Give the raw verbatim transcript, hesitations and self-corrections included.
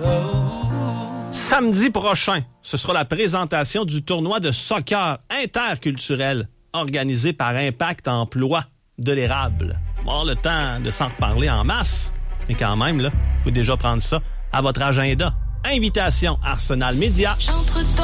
Samedi prochain, ce sera la présentation du tournoi de soccer interculturel organisé par Impact Emploi de l'Érable. On va avoir le temps de s'en reparler en masse, mais quand même, là, vous pouvez déjà prendre ça à votre agenda. Invitation Arsenal Média.